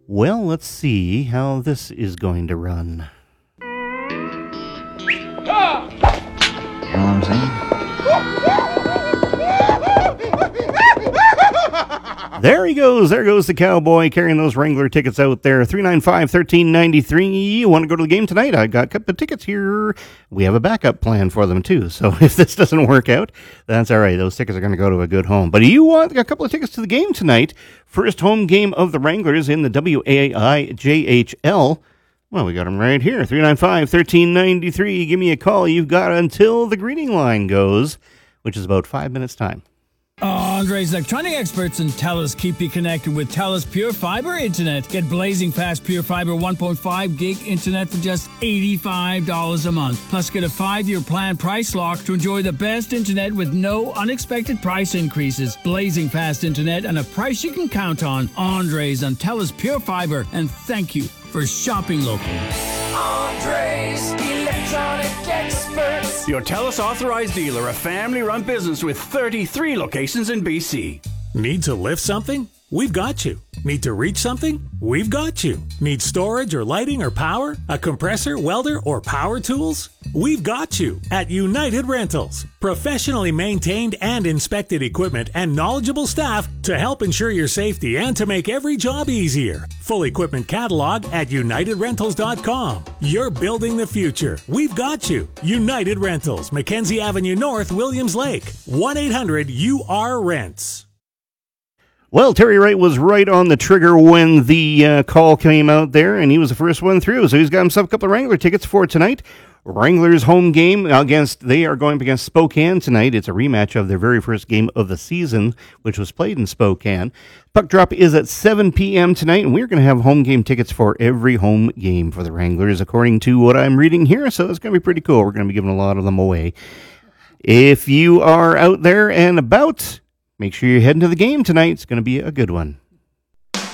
Well, let's see how this is going to run. You know what I'm saying? There he goes. There goes the cowboy carrying those Wrangler tickets out there. 395-1393. You want to go to the game tonight? I got a couple of tickets here. We have a backup plan for them, too. So if this doesn't work out, that's all right. Those tickets are going to go to a good home. But you want a couple of tickets to the game tonight? First home game of the Wranglers in the WAI JHL. Well, we got them right here. 395-1393. Give me a call. You've got until the greeting line goes, which is about 5 minutes' time. Andre's electronic experts in TELUS keep you connected with TELUS Pure Fiber Internet. Get blazing fast Pure Fiber 1.5 gig internet for just $85 a month. Plus, get a 5-year plan price lock to enjoy the best internet with no unexpected price increases. Blazing fast internet and a price you can count on. Andre's on TELUS Pure Fiber. And thank you for shopping local. Andre's Electronic Experts. Your TELUS authorized dealer, a family-run business with 33 locations in BC. Need to lift something? We've got you. Need to reach something? We've got you. Need storage or lighting or power? A compressor, welder, or power tools? We've got you at United Rentals. Professionally maintained and inspected equipment and knowledgeable staff to help ensure your safety and to make every job easier. Full equipment catalog at UnitedRentals.com. You're building the future. We've got you. United Rentals, Mackenzie Avenue North, Williams Lake. 1-800-UR-RENTS. Well, Terry Wright was right on the trigger when the call came out there, and he was the first one through. So he's got himself a couple of Wrangler tickets for tonight. Wranglers home game they are going up against Spokane tonight. It's a rematch of their very first game of the season, which was played in Spokane. Puck drop is at 7 p.m. tonight, and we're going to have home game tickets for every home game for the Wranglers, according to what I'm reading here. So it's going to be pretty cool. We're going to be giving a lot of them away. If you are out there and about, make sure you're heading to the game tonight. It's going to be a good one.